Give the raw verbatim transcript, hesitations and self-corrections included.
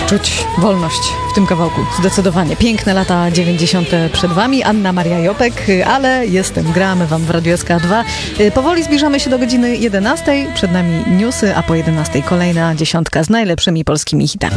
Czuć wolność w tym kawałku, zdecydowanie. Piękne lata dziewięćdziesiąte przed wami. Anna Maria Jopek, ale jestem, gramy wam w Radiu S K dwa. Powoli zbliżamy się do godziny jedenastej. Przed nami newsy, a po jedenastej kolejna dziesiątka z najlepszymi polskimi hitami.